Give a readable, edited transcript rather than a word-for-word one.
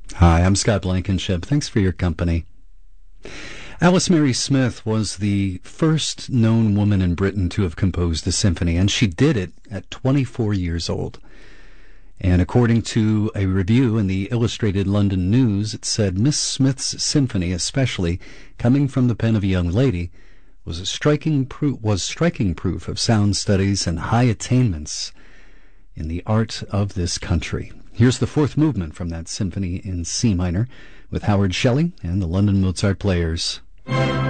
Hi, I'm Scott Blankenship. Thanks for your company. Alice Mary Smith was the first known woman in Britain to have composed a symphony, and she did it at 24 years old. And according to a review in the Illustrated London News, it said Miss Smith's symphony, especially coming from the pen of a young lady, was striking proof of sound studies and high attainments in the art of this country. Here's the fourth movement from that symphony in C minor with Howard Shelley and the London Mozart Players.